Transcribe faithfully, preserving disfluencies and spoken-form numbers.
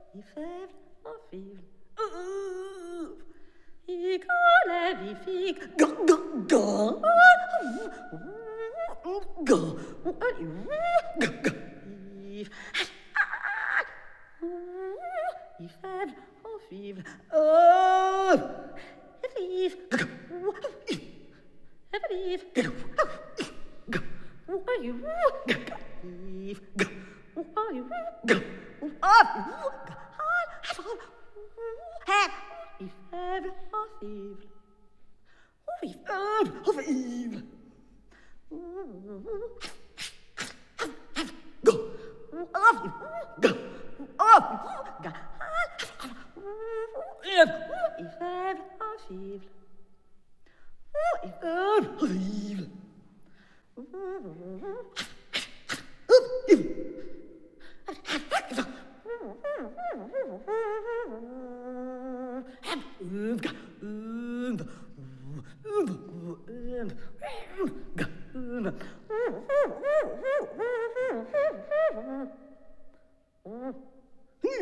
i faible, en fible, ouf, i colle, i fig, go, go, go, go, go, go, i faible, en fible, ouf, i fig, go, Eve, go, go, who are you? Go, Eve, go, who are you? Go, who are you? Go, have, if ever of evil, if ever of evil, go, of you, go, of you, go, if ever of evil. If ever of evil.